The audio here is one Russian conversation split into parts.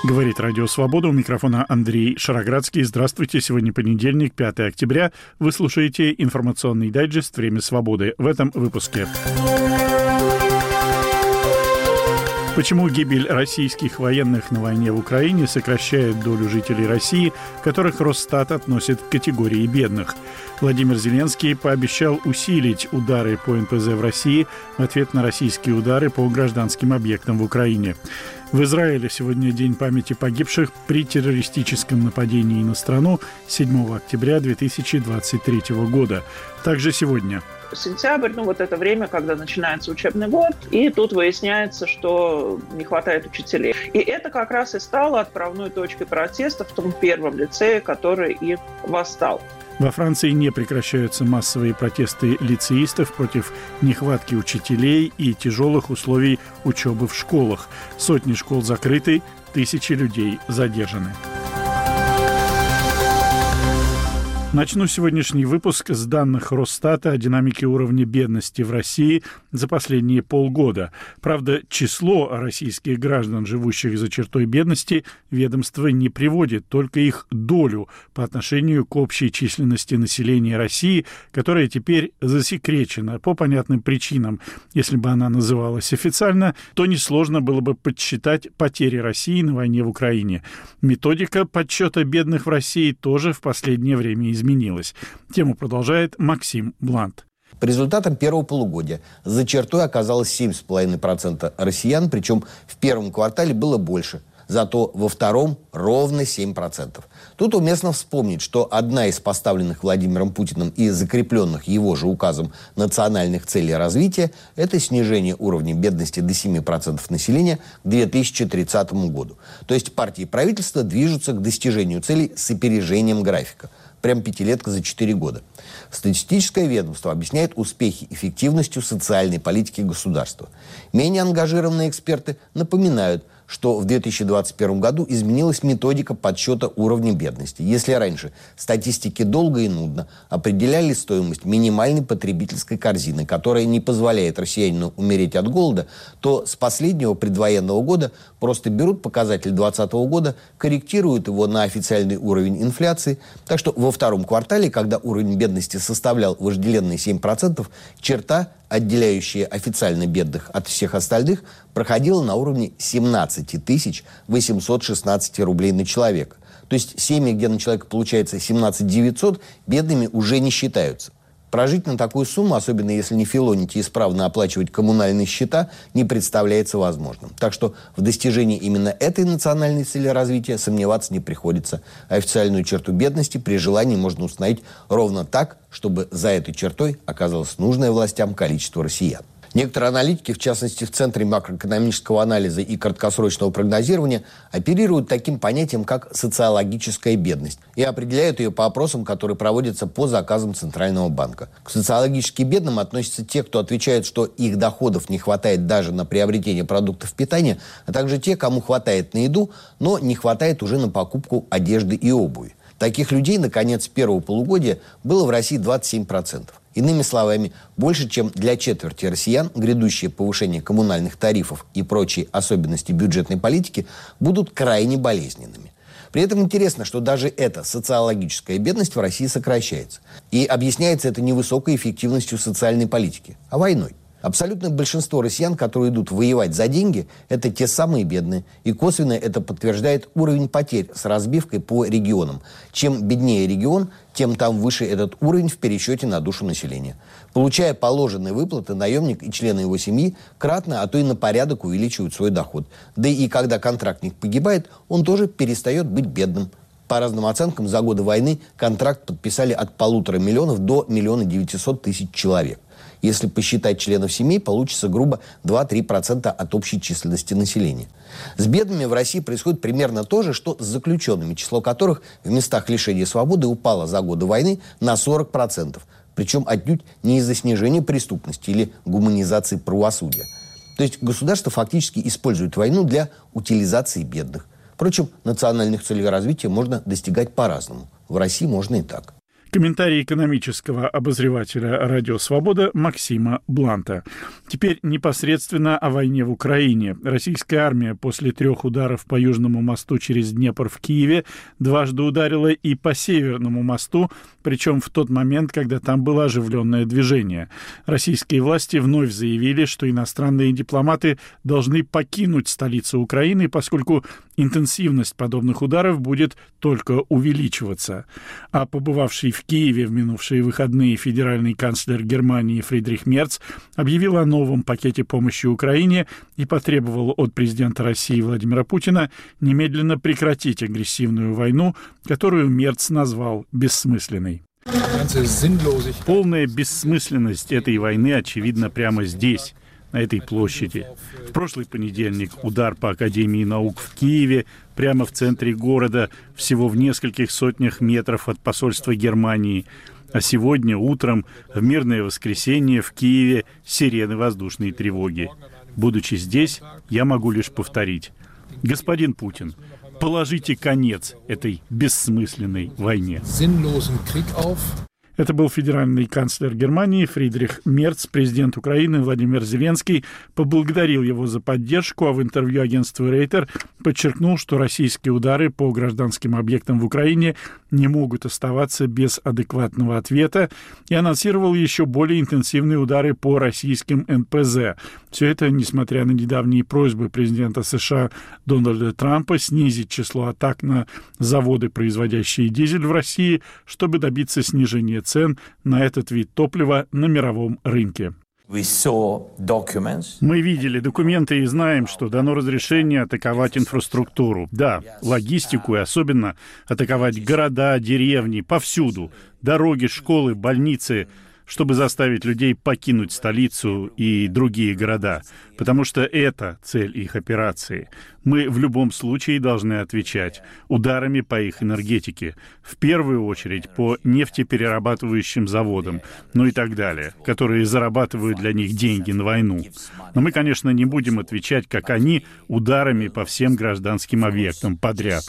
Говорит Радио Свобода. У микрофона Андрей Шароградский. Здравствуйте. Сегодня понедельник, 5 октября. Вы слушаете информационный дайджест «Время свободы». В этом выпуске. Почему гибель российских военных на войне в Украине сокращает долю жителей России, которых Росстат относит к категории бедных? Владимир Зеленский пообещал усилить удары по НПЗ в России в ответ на российские удары по гражданским объектам в Украине. В Израиле сегодня день памяти погибших при террористическом нападении на страну 7 октября 2023 года. Также сегодня. Сентябрь, это время, когда начинается учебный год, и тут выясняется, что не хватает учителей. И это как раз и стало отправной точкой протеста в том первом лицее, который и восстал. Во Франции не прекращаются массовые протесты лицеистов против нехватки учителей и тяжелых условий учебы в школах. Сотни школ закрыты, тысячи людей задержаны. Начну сегодняшний выпуск с данных Росстата о динамике уровня бедности в России за последние полгода. Правда, число российских граждан, живущих за чертой бедности, ведомство не приводит, только их долю по отношению к общей численности населения России, которая теперь засекречена по понятным причинам. Если бы она называлась официально, то несложно было бы подсчитать потери России на войне в Украине. Методика подсчета бедных в России тоже в последнее время изменилась. Тему продолжает Максим Блант. По результатам первого полугодия за чертой оказалось 7,5% россиян, причем в первом квартале было больше. Зато во втором ровно 7%. Тут уместно вспомнить, что одна из поставленных Владимиром Путиным и закрепленных его же указом национальных целей развития – это снижение уровня бедности до 7% населения к 2030 году. То есть партии и правительство движутся к достижению целей с опережением графика. Прям пятилетка за 4 года. Статистическое ведомство объясняет успехи эффективностью социальной политики государства. Менее ангажированные эксперты напоминают, что в 2021 году изменилась методика подсчета уровня бедности. Если раньше статистики долго и нудно определяли стоимость минимальной потребительской корзины, которая не позволяет россиянину умереть от голода, то с последнего предвоенного года просто берут показатель 2020 года, корректируют его на официальный уровень инфляции. Так что во втором квартале, когда уровень бедности составлял вожделенные 7%, черта, отделяющая официально бедных от всех остальных, проходила на уровне 17 816 рублей на человека. То есть семьи, где на человека получается 17 900, бедными уже не считаются. Прожить на такую сумму, особенно если не филонить и исправно оплачивать коммунальные счета, не представляется возможным. Так что в достижении именно этой национальной цели развития сомневаться не приходится. Официальную черту бедности при желании можно установить ровно так, чтобы за этой чертой оказалось нужное властям количество россиян. Некоторые аналитики, в частности в Центре макроэкономического анализа и краткосрочного прогнозирования, оперируют таким понятием, как социологическая бедность, и определяют ее по опросам, которые проводятся по заказам Центрального банка. К социологически бедным относятся те, кто отвечает, что их доходов не хватает даже на приобретение продуктов питания, а также те, кому хватает на еду, но не хватает уже на покупку одежды и обуви. Таких людей на конец первого полугодия было в России 27%. Иными словами, больше, чем для четверти россиян, грядущее повышение коммунальных тарифов и прочие особенности бюджетной политики будут крайне болезненными. При этом интересно, что даже эта социологическая бедность в России сокращается. И объясняется это не высокой эффективностью социальной политики, а войной. Абсолютное большинство россиян, которые идут воевать за деньги, это те самые бедные. И косвенно это подтверждает уровень потерь с разбивкой по регионам. Чем беднее регион, тем там выше этот уровень в пересчете на душу населения. Получая положенные выплаты, наемник и члены его семьи кратно, а то и на порядок увеличивают свой доход. Да и когда контрактник погибает, он тоже перестает быть бедным. По разным оценкам, за годы войны контракт подписали от 1,5 миллиона до 1 900 000 человек. Если посчитать членов семей, получится грубо 2-3% от общей численности населения. С бедными в России происходит примерно то же, что с заключенными, число которых в местах лишения свободы упало за годы войны на 40%. Причем отнюдь не из-за снижения преступности или гуманизации правосудия. То есть государство фактически использует войну для утилизации бедных. Впрочем, национальных целей развития можно достигать по-разному. В России можно и так. Комментарий экономического обозревателя «Радио Свобода» Максима Бланта. Теперь непосредственно о войне в Украине. Российская армия после 3 ударов по Южному мосту через Днепр в Киеве дважды ударила и по Северному мосту, причем в тот момент, когда там было оживленное движение. Российские власти вновь заявили, что иностранные дипломаты должны покинуть столицу Украины, поскольку интенсивность подобных ударов будет только увеличиваться. А побывавший в Киеве в минувшие выходные федеральный канцлер Германии Фридрих Мерц объявил о новом пакете помощи Украине и потребовал от президента России Владимира Путина немедленно прекратить агрессивную войну, которую Мерц назвал бессмысленной. Полная бессмысленность этой войны очевидна прямо здесь, на этой площади. В прошлый понедельник удар по Академии наук в Киеве, прямо в центре города, всего в нескольких сотнях метров от посольства Германии. А сегодня утром, в мирное воскресенье, в Киеве сирены воздушной тревоги. Будучи здесь, я могу лишь повторить. Господин Путин, положите конец этой бессмысленной войне. Это был федеральный канцлер Германии Фридрих Мерц. Президент Украины Владимир Зеленский поблагодарил его за поддержку, а в интервью агентству Рейтер подчеркнул, что российские удары по гражданским объектам в Украине не могут оставаться без адекватного ответа, и анонсировал еще более интенсивные удары по российским НПЗ. Все это несмотря на недавние просьбы президента США Дональда Трампа снизить число атак на заводы, производящие дизель в России, чтобы добиться снижения цен на этот вид топлива на мировом рынке. Мы видели документы и знаем, что дано разрешение атаковать инфраструктуру. Да, логистику и особенно атаковать города, деревни, повсюду, дороги, школы, больницы, чтобы заставить людей покинуть столицу и другие города, потому что это цель их операции. Мы в любом случае должны отвечать ударами по их энергетике, в первую очередь по нефтеперерабатывающим заводам, ну и так далее, которые зарабатывают для них деньги на войну. Но мы, конечно, не будем отвечать, как они, ударами по всем гражданским объектам подряд.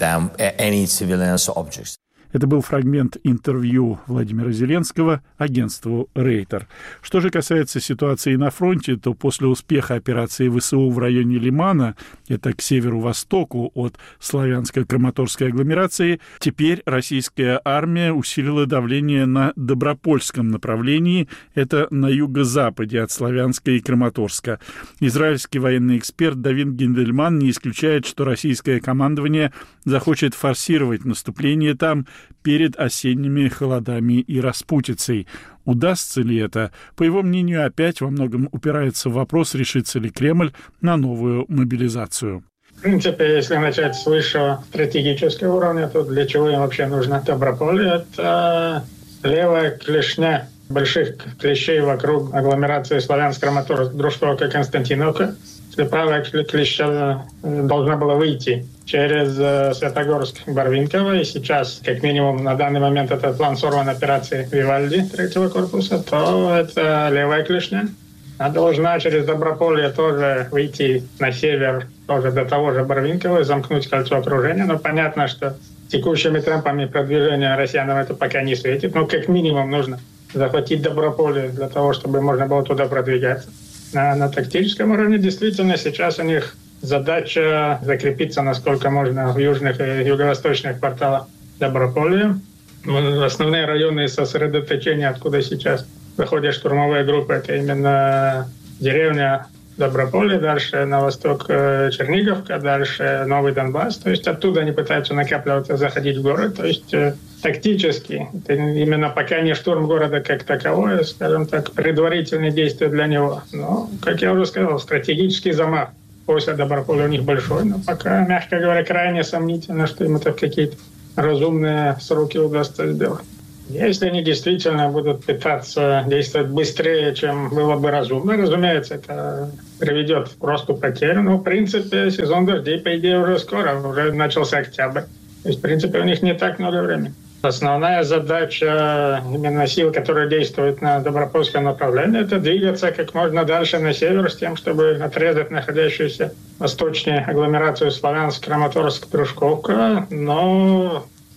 Это был фрагмент интервью Владимира Зеленского агентству Рейтер. Что же касается ситуации на фронте, то после успеха операции ВСУ в районе Лимана, это к северу-востоку от Славянско-Краматорской агломерации, теперь российская армия усилила давление на Добропольском направлении, это на юго-западе от Славянска и Краматорска. Израильский военный эксперт Давид Гиндельман не исключает, что российское командование захочет форсировать наступление там перед осенними холодами и распутицей. Удастся ли это? По его мнению, опять во многом упирается в вопрос, решится ли Кремль на новую мобилизацию. В принципе, если начать с высшего стратегического уровня, то для чего им вообще нужно Доброполье? Это левая клешня больших клещей вокруг агломерации Славянск-Краматорск, Дружковка, Константиновка. Если правая клеща должна была выйти через Святогорск, Барвинково, и сейчас, как минимум, на данный момент этот план сорван операции Вивальди 3-го корпуса, то это левая клешня. Она должна через Доброполье тоже выйти на север, тоже до того же Барвинкова, и замкнуть кольцо окружения. Но понятно, что текущими темпами продвижения россиянам это пока не светит. Но как минимум нужно захватить Доброполье для того, чтобы можно было туда продвигаться. На тактическом уровне действительно сейчас у них задача закрепиться насколько можно в южных и юго-восточных кварталах Доброполья. Основные районы сосредоточения, откуда сейчас выходят штурмовые группы, это именно деревня Доброполье, дальше на восток Черниговка, дальше Новый Донбасс. То есть оттуда они пытаются накапливаться, заходить в город. То есть тактически, это именно пока не штурм города как таковое, скажем так, предварительные действия для него. Но, как я уже сказал, стратегический замах после Доброполя у них большой, но пока, мягко говоря, крайне сомнительно, что им это в какие-то разумные сроки удастся сделать. Если они действительно будут пытаться действовать быстрее, чем было бы разумно, разумеется, это приведет к росту потерь. Но, в принципе, сезон дождей, по идее, уже скоро, уже начался октябрь. То есть, в принципе, у них не так много времени. Основная задача именно сил, которые действуют на Добропольском направлении, это двигаться как можно дальше на север с тем, чтобы отрезать находящуюся восточнее агломерацию Славянск, Краматорск, Дружковка. Но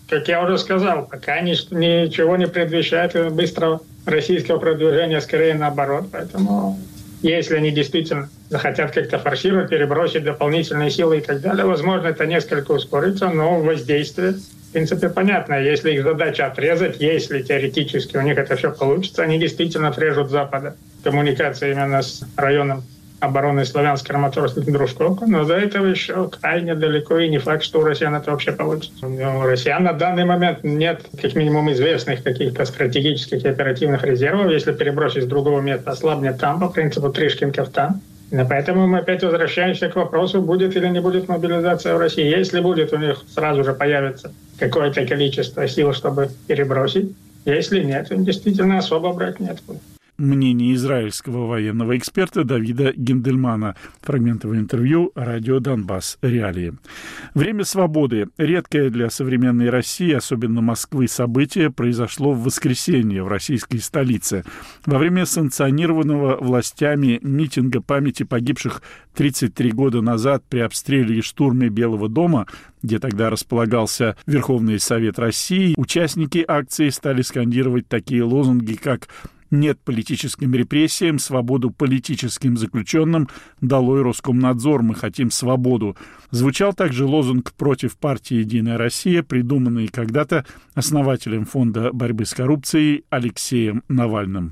как я уже сказал, пока ничего не предвещает быстрого российского продвижения, скорее наоборот. Поэтому если они действительно захотят как-то форсировать, перебросить дополнительные силы и так далее, возможно, это несколько ускорится, но воздействие, в принципе, понятно. Если их задача отрезать, если теоретически у них это все получится, они действительно отрежут с запада коммуникации именно с районом обороны Славянск-Краматорск, Дружковка, но до этого еще крайне далеко, и не факт, что у россиян это вообще получится. У россиян на данный момент нет, как минимум, известных каких-то стратегических и оперативных резервов. Если перебросить с другого места, ослабнет там, по принципу Тришкин-Кафтан. И поэтому мы опять возвращаемся к вопросу, будет или не будет мобилизация в России. Если будет, у них сразу же появится какое-то количество сил, чтобы перебросить. Если нет, им действительно особо брать неоткуда. Мнение израильского военного эксперта Давида Гендельмана. Фрагментовое интервью «Радио Донбасс. Реалии». Время свободы. Редкое для современной России, особенно Москвы, событие произошло в воскресенье в российской столице. Во время санкционированного властями митинга памяти погибших 33 года назад при обстреле и штурме Белого дома, где тогда располагался Верховный Совет России, участники акции стали скандировать такие лозунги, как «Нет политическим репрессиям, свободу политическим заключенным, долой Роскомнадзор, мы хотим свободу». Звучал также лозунг против партии «Единая Россия», придуманный когда-то основателем Фонда борьбы с коррупцией Алексеем Навальным.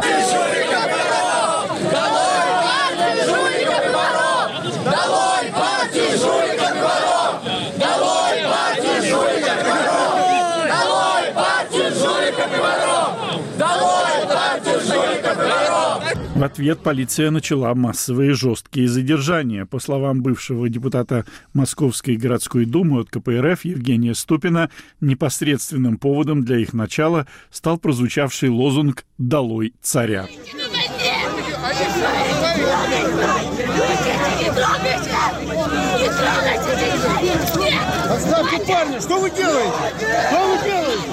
В ответ полиция начала массовые жесткие задержания. По словам бывшего депутата Московской городской думы от КПРФ Евгения Ступина, непосредственным поводом для их начала стал прозвучавший лозунг «Долой царя». Оставьте парня! Что вы делаете? Что вы делаете?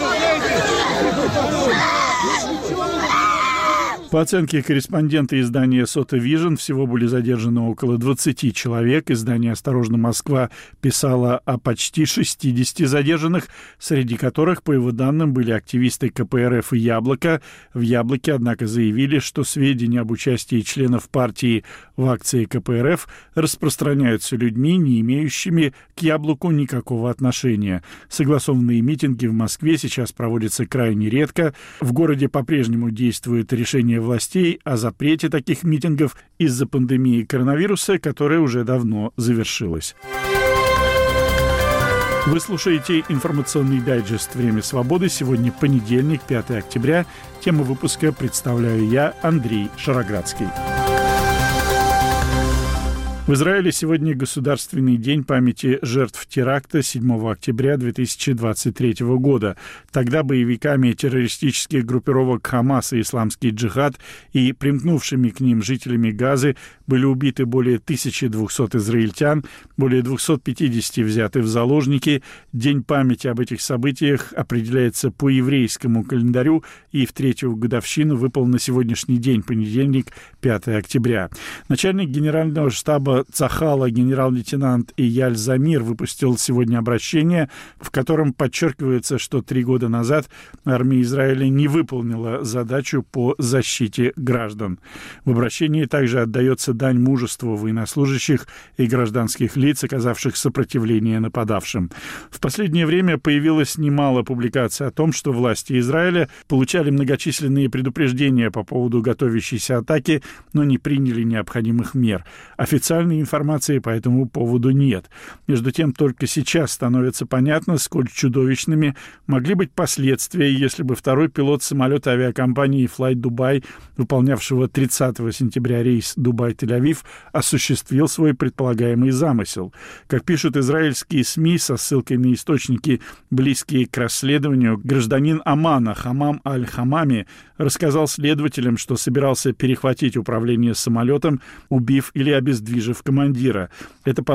По оценке корреспондента издания «Сота Вижн», всего были задержаны около 20 человек. Издание «Осторожно, Москва» писало о почти 60 задержанных, среди которых, по его данным, были активисты КПРФ и «Яблоко». В «Яблоке», однако, заявили, что сведения об участии членов партии в акции КПРФ распространяются людьми, не имеющими к «Яблоку» никакого отношения. Согласованные митинги в Москве сейчас проводятся крайне редко. В городе по-прежнему действует решение властей о запрете таких митингов из-за пандемии коронавируса, которая уже давно завершилась. Вы слушаете информационный дайджест «Время свободы». Сегодня понедельник, 5 октября. Тему выпуска представляю я, Андрей Шароградский. В Израиле сегодня Государственный день памяти жертв теракта 7 октября 2023 года. Тогда боевиками террористических группировок «Хамас» и «Исламский джихад» и примкнувшими к ним жителями Газы были убиты более 1200 израильтян, более 250 взяты в заложники. День памяти об этих событиях определяется по еврейскому календарю и в третью годовщину выпал на сегодняшний день, понедельник, 5 октября. Начальник генерального штаба Цахала генерал-лейтенант Ияль Замир выпустил сегодня обращение, в котором подчеркивается, что 3 года назад армия Израиля не выполнила задачу по защите граждан. В обращении также отдается дань мужеству военнослужащих и гражданских лиц, оказавших сопротивление нападавшим. В последнее время появилось немало публикаций о том, что власти Израиля получали многочисленные предупреждения по поводу готовящейся атаки, но не приняли необходимых мер. Официальной информации по этому поводу нет. Между тем, только сейчас становится понятно, сколь чудовищными могли быть последствия, если бы второй пилот самолета авиакомпании Flight Dubai, выполнявшего 30 сентября рейс Дубай-Тель-Авив, осуществил свой предполагаемый замысел. Как пишут израильские СМИ со ссылкой на источники, близкие к расследованию, гражданин Омана Хамам Аль-Хамами рассказал следователям, что собирался перехватить управление самолетом, убив или обездвижив командира. Это